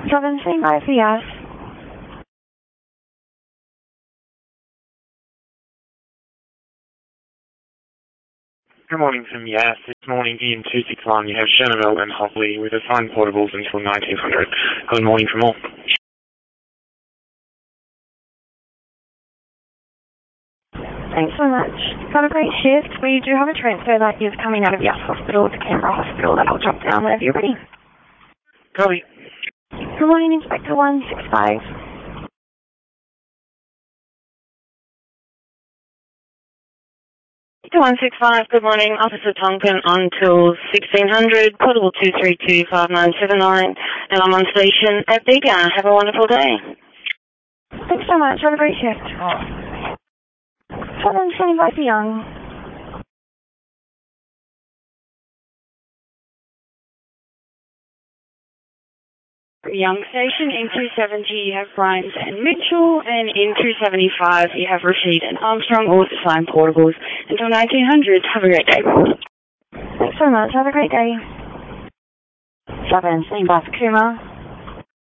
7, standing by for yes. Good morning from Yes. This morning in 261 you have Chernobyl and Hopley with assigned portables until 1900. Good morning from all. Thanks so much. Got a great shift. We do have a transfer that is coming out of Yes Hospital to Canberra Hospital that I'll drop down whenever you're ready. Copy. Good morning, Inspector 165. 165, good morning, Officer Tonkin until 1600, portable 2325979, and I'm on station at Bega. Have a wonderful day. Thanks so much, have a great shift. 7, standing by for Young. Young Station, in 270 you have Grimes and Mitchell, and in 275 you have Rashid and Armstrong, all assigned portables until 1900. Have a great day. Thanks so much, have a great day. 7, standing by for Kuma.